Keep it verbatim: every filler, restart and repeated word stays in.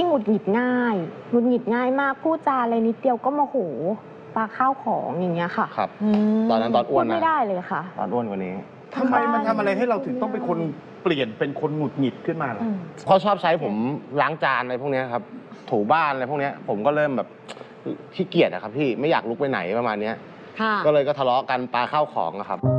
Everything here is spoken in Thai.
หงุดหงิดง่ายหงุดหงิดง่ายมากพูดจาอะไรนิดเดียวก็โมโหปาข้าวของอย่างเงี้ยค่ะครับตอนนั้นตอนอ้วนนะไม่ได้เลยค่ะตอนอ้วนกว่านี้ทำไมมันทำอะไรให้เราถึงต้องเป็นคนเปลี่ยนเป็นคนหงุดหงิดขึ้นมาล่ะเขาชอบใช้ผมล้างจานอะไรพวกนี้ครับถูบ้านอะไรพวกนี้ผมก็เริ่มแบบขี้เกียจอะครับพี่ไม่อยากลุกไปไหนประมาณนี้ก็เลยก็ทะเลาะกันปาข้าวของอะครับ